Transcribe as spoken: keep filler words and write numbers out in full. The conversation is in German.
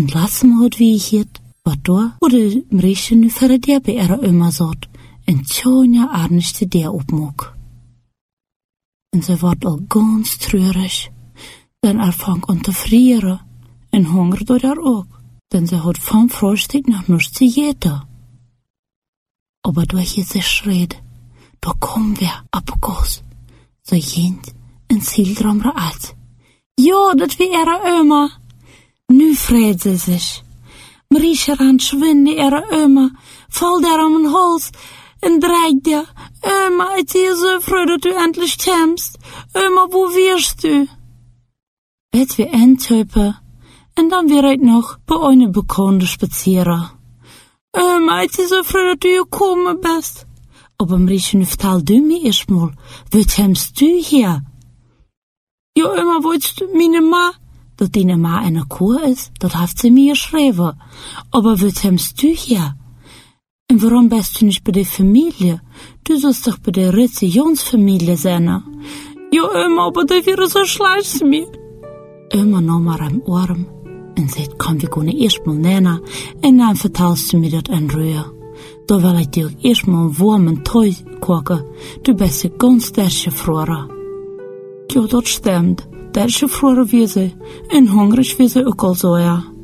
En lassen had wie het, wat door, hoe de Marisje nu verder der bij haar oma zat, en tjonja arnigste der opmoek. En ze wordt al ganz treurig, denn er fangt an te frieren, en honger door haar ook, denn ze had van Frühstück noch nichts zu eten. Aber durch diese Schritt, da kommen wir abgos, so jent en zildramre uit. Ja, dat wie ihre Oma. Nu freut sie sich. Marische ran schwinde ihre Oma, fällt ihr um den Hals und dreht ihr. Oma, ich bin so froh, dass du endlich kommst. Oma, wo wirst du? Wird wir entöpen, und dann wird ich noch bei einer Bekannten spazieren. Oma, ich bin so froh, dass du gekommen bist. Aber Marische, nu vertel du mir erst mal, wo kommst du hier? Ja, Oma, wolltest du meine Ma? Dass deine Ma eine Kuh ist, das hat sie mir geschrieben. Aber wo kommst du hier? Und warum bist du nicht bei der Familie? Du sollst doch bei der Ritze Jonsfamilie sein. Ja, Oma, aber das wäre so schlecht zu mir. Oma nahm haar am Arm und sagt, komm, wir gehen erst mal nennen, und dann vertellst du mir das in Ruhe. Da will ich dir erst mal einen warmen Tee kochen. Du bist ja ganz desche Frau. Ja, das stimmt. Desche Frau wie sie, und hungrig wie sie auch so, ja.